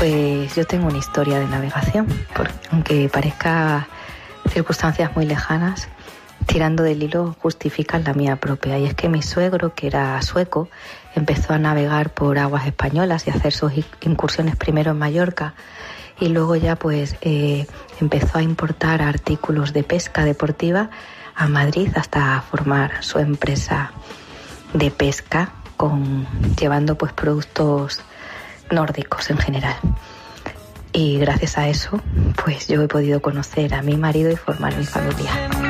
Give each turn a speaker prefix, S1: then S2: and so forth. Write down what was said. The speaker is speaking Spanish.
S1: Pues yo tengo una historia de navegación, porque aunque parezca circunstancias muy lejanas, tirando del hilo justifican la mía propia. Y es que mi suegro, que era sueco, empezó a navegar por aguas españolas y a hacer sus incursiones primero en Mallorca y luego ya pues empezó a importar artículos de pesca deportiva a Madrid hasta formar su empresa de pesca llevando pues productos nórdicos en general. Y gracias a eso pues yo he podido conocer a mi marido y formar mi familia.